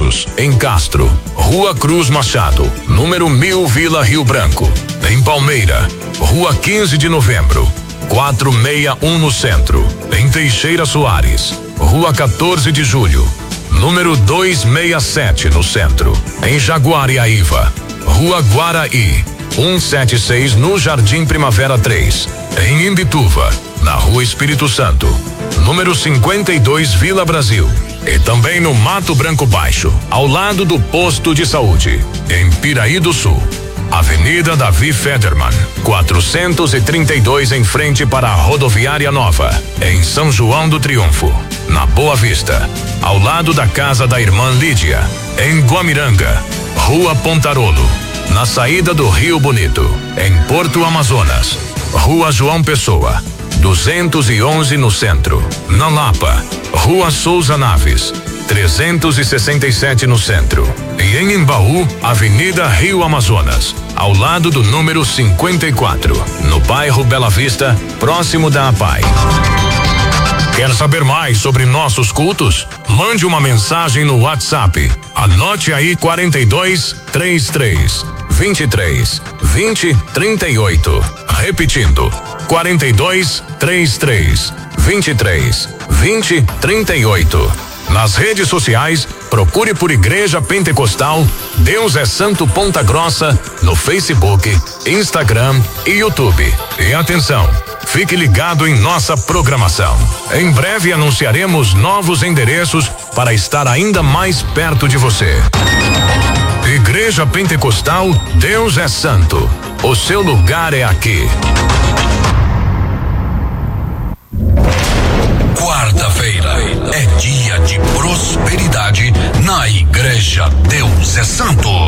endereços: em Castro, Rua Cruz Machado, número 1000, Vila Rio Branco. Em Palmeira, Rua 15 de Novembro, 461 no centro. Em Teixeira Soares, Rua 14 de Julho, número 267 no centro. Em Jaguariaíva, Rua Guaraí, 176 no Jardim Primavera 3. Em Imbituva, na Rua Espírito Santo, número 52, Vila Brasil. E também no Mato Branco Baixo, ao lado do posto de saúde. Em Piraí do Sul, Avenida Davi Federman, 432, em frente para a Rodoviária Nova. Em São João do Triunfo, na Boa Vista, ao lado da casa da irmã Lídia. Em Guamiranga, Rua Pontarolo, na saída do Rio Bonito. Em Porto Amazonas, Rua João Pessoa, 211 no centro. Na Lapa, Rua Souza Naves, 367 no centro. E em Embaú, Avenida Rio Amazonas, ao lado do número 54, no bairro Bela Vista, próximo da APAI. Quer saber mais sobre nossos cultos? Mande uma mensagem no WhatsApp. Anote aí: 42 33 23 20 38. Repetindo: 42 33 23 20 38. Nas redes sociais, procure por Igreja Pentecostal Deus é Santo Ponta Grossa no Facebook, Instagram e YouTube. E atenção, fique ligado em nossa programação. Em breve anunciaremos novos endereços para estar ainda mais perto de você. Igreja Pentecostal Deus é Santo. O seu lugar é aqui. Quarta-feira é dia de prosperidade na Igreja Deus é Santo.